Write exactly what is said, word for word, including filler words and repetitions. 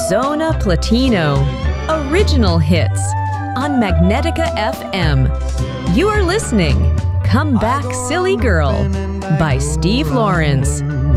Zona Platino, original hits on Magnetica F M. You are listening Come Back Silly Girl by Steve Lawrence.